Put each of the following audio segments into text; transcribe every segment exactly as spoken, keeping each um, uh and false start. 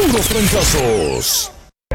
Puros Trancazos.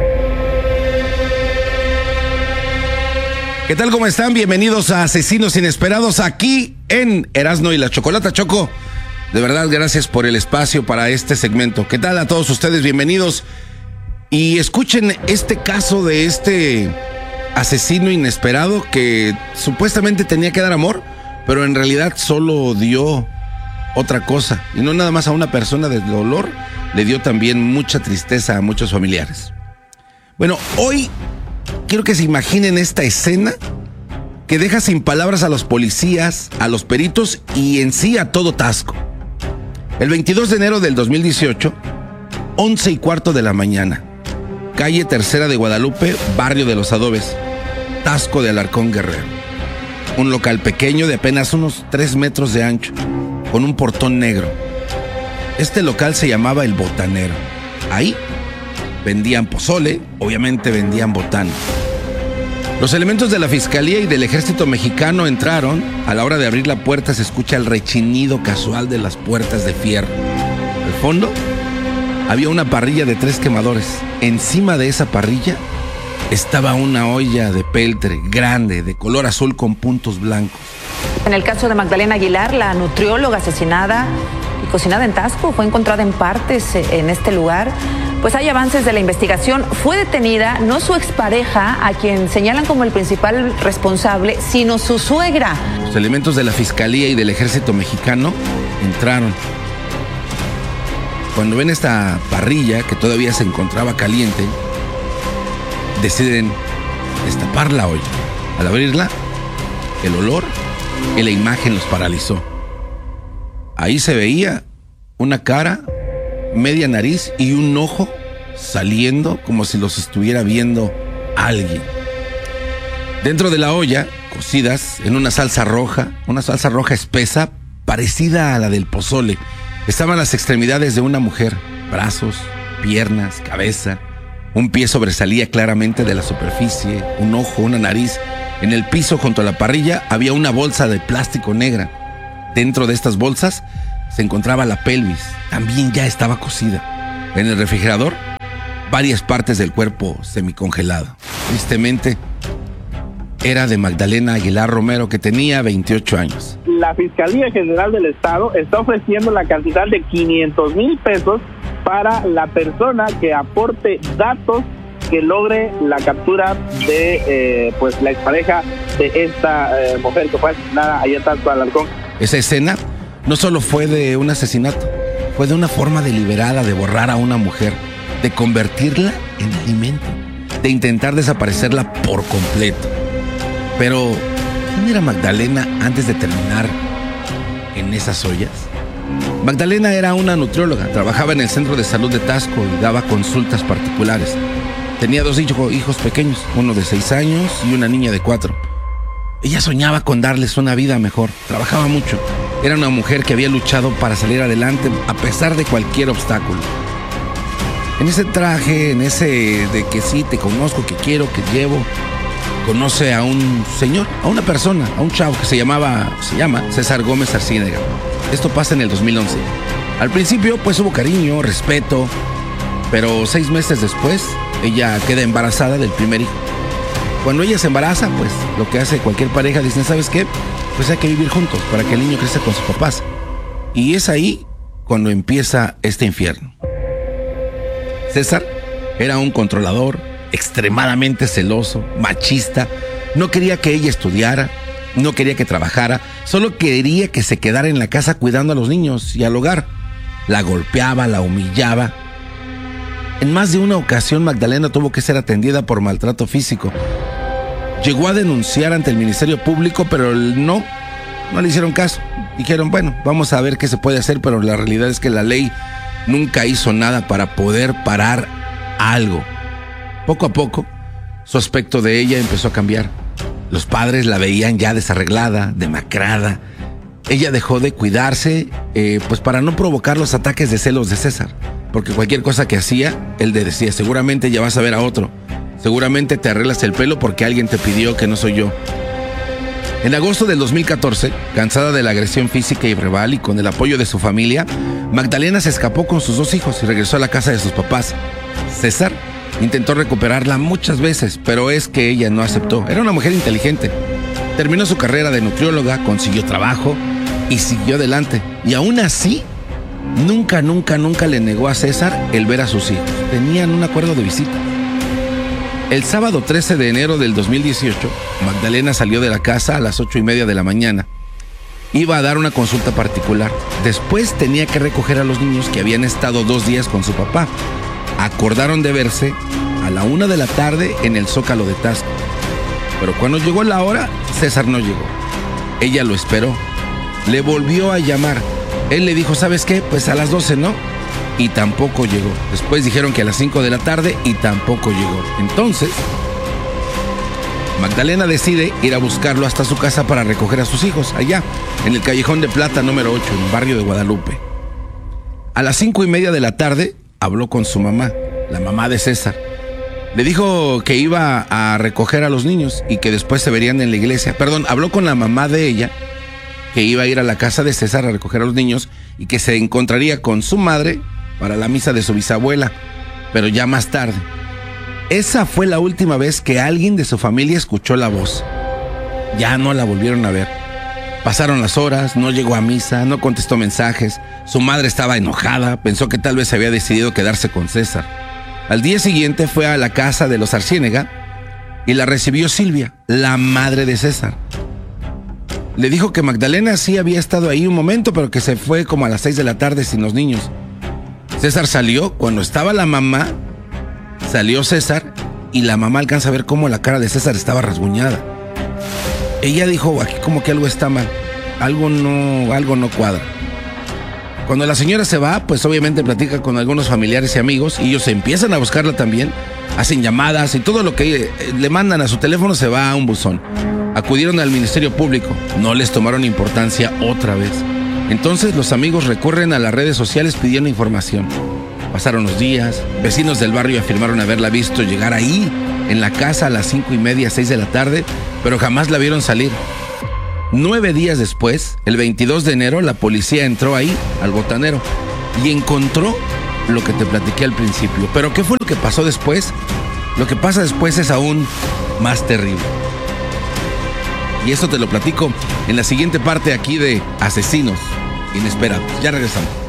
¿Qué tal? ¿Cómo están? Bienvenidos a Asesinos Inesperados aquí en Erasmo y la Chocolata. Choco, de verdad, gracias por el espacio para este segmento. ¿Qué tal a todos ustedes? Bienvenidos. Y escuchen este caso de este asesino inesperado que supuestamente tenía que dar amor, pero en realidad solo dio otra cosa. Y no nada más a una persona de dolor, le dio también mucha tristeza a muchos familiares. Bueno, hoy quiero que se imaginen esta escena que deja sin palabras a los policías, a los peritos y en sí a todo Taxco. El veintidós de enero del dos mil dieciocho, once y cuarto de la mañana, calle Tercera de Guadalupe, barrio de Los Adobes, Taxco de Alarcón, Guerrero. Un local pequeño de apenas unos tres metros de ancho, con un portón negro. Este local se llamaba El Botanero. Ahí vendían pozole, obviamente vendían botán. Los elementos de la Fiscalía y del Ejército Mexicano entraron. A la hora de abrir la puerta se escucha el rechinido casual de las puertas de fierro. Al fondo había una parrilla de tres quemadores. Encima de esa parrilla estaba una olla de peltre grande, de color azul con puntos blancos. En el caso de Magdalena Aguilar, la nutrióloga asesinada y cocinada en Taxco, fue encontrada en partes en este lugar. Pues hay avances de la investigación. Fue detenida no su expareja, a quien señalan como el principal responsable, sino su suegra. Los elementos de la Fiscalía y del Ejército Mexicano entraron. Cuando ven esta parrilla, que todavía se encontraba caliente, deciden destapar la olla. Al abrirla, el olor y la imagen los paralizó. Ahí se veía una cara, media nariz y un ojo saliendo como si los estuviera viendo alguien. Dentro de la olla, cocidas en una salsa roja, una salsa roja espesa, parecida a la del pozole, estaban las extremidades de una mujer, brazos, piernas, cabeza. Un pie sobresalía claramente de la superficie, un ojo, una nariz. En el piso junto a la parrilla había una bolsa de plástico negra. Dentro de estas bolsas se encontraba la pelvis, también ya estaba cocida. En el refrigerador, varias partes del cuerpo semicongelado. Tristemente, era de Magdalena Aguilar Romero, que tenía veintiocho años. La Fiscalía General del Estado está ofreciendo la cantidad de quinientos mil pesos para la persona que aporte datos que logre la captura de eh, pues la expareja de esta eh, mujer que fue asesinada allá en Taxco, Alarcón. Esa escena no solo fue de un asesinato, fue de una forma deliberada de borrar a una mujer, de convertirla en alimento, de intentar desaparecerla por completo. Pero, ¿quién era Magdalena antes de terminar en esas ollas? Magdalena era una nutrióloga, trabajaba en el Centro de Salud de Taxco y daba consultas particulares. Tenía dos hijos, hijos pequeños, uno de seis años y una niña de cuatro. Ella soñaba con darles una vida mejor, trabajaba mucho. Era una mujer que había luchado para salir adelante a pesar de cualquier obstáculo. En ese traje, en ese de que sí, te conozco, que quiero, que llevo, conoce a un señor, a una persona, a un chavo que se llamaba, se llama César Gómez Arcínega. Esto pasa en el dos mil once. Al principio, pues hubo cariño, respeto, pero seis meses después, ella queda embarazada del primer hijo. Cuando ella se embaraza, pues lo que hace cualquier pareja, dicen, ¿sabes qué? Pues hay que vivir juntos para que el niño crezca con sus papás. Y es ahí cuando empieza este infierno. César era un controlador, extremadamente celoso, machista. No quería que ella estudiara, no quería que trabajara, solo quería que se quedara en la casa cuidando a los niños y al hogar. La golpeaba, la humillaba. En más de una ocasión, Magdalena tuvo que ser atendida por maltrato físico. Llegó a denunciar ante el Ministerio Público, pero no, no le hicieron caso. Dijeron, bueno, vamos a ver qué se puede hacer, pero la realidad es que la ley nunca hizo nada para poder parar algo. Poco a poco, su aspecto de ella empezó a cambiar. Los padres la veían ya desarreglada, demacrada. Ella dejó de cuidarse, eh, pues para no provocar los ataques de celos de César. Porque cualquier cosa que hacía, él le decía, seguramente ya vas a ver a otro. Seguramente te arreglas el pelo porque alguien te pidió, que no soy yo. En agosto del dos mil catorce, cansada de la agresión física y verbal y con el apoyo de su familia, Magdalena se escapó con sus dos hijos y regresó a la casa de sus papás. César intentó recuperarla muchas veces, pero es que ella no aceptó. Era una mujer inteligente. Terminó su carrera de nutrióloga, consiguió trabajo y siguió adelante. Y aún así, nunca, nunca, nunca le negó a César el ver a sus hijos. Tenían un acuerdo de visita. El sábado trece de enero del dos mil dieciocho, Magdalena salió de la casa a las ocho y media de la mañana. Iba a dar una consulta particular. Después tenía que recoger a los niños que habían estado dos días con su papá. Acordaron de verse a la una de la tarde en el Zócalo de Tasco. Pero cuando llegó la hora, César no llegó. Ella lo esperó. Le volvió a llamar. Él le dijo, ¿sabes qué? Pues a las doce, ¿no? Y tampoco llegó. Después dijeron que a las cinco de la tarde y tampoco llegó. Entonces, Magdalena decide ir a buscarlo hasta su casa para recoger a sus hijos, allá, en el Callejón de Plata número ocho, en el barrio de Guadalupe. A las cinco y media de la tarde, habló con su mamá, la mamá de César. Le dijo que iba a recoger a los niños y que después se verían en la iglesia. Perdón, habló con la mamá de ella, que iba a ir a la casa de César a recoger a los niños y que se encontraría con su madre para la misa de su bisabuela, pero ya más tarde. Esa fue la última vez que alguien de su familia escuchó la voz. Ya no la volvieron a ver. Pasaron las horas, no llegó a misa, no contestó mensajes. Su madre estaba enojada, pensó que tal vez había decidido quedarse con César. Al día siguiente fue a la casa de los Arciénega y la recibió Silvia, la madre de César. Le dijo que Magdalena sí había estado ahí un momento, pero que se fue como a las seis de la tarde sin los niños. César salió, cuando estaba la mamá, salió César y la mamá alcanza a ver cómo la cara de César estaba rasguñada. Ella dijo, aquí como que algo está mal, algo no, algo no cuadra. Cuando la señora se va, pues obviamente platica con algunos familiares y amigos y ellos empiezan a buscarla también, hacen llamadas y todo lo que le mandan a su teléfono se va a un buzón. Acudieron al Ministerio Público, no les tomaron importancia otra vez. Entonces los amigos recurren a las redes sociales pidiendo información. Pasaron los días, vecinos del barrio afirmaron haberla visto llegar ahí, en la casa a las cinco y media, seis de la tarde, pero jamás la vieron salir. Nueve días después, el veintidós de enero, la policía entró ahí, al botanero, y encontró lo que te platiqué al principio. Pero ¿qué fue lo que pasó después? Lo que pasa después es aún más terrible. Y eso te lo platico en la siguiente parte aquí de Asesinos Inesperados. Ya regresamos.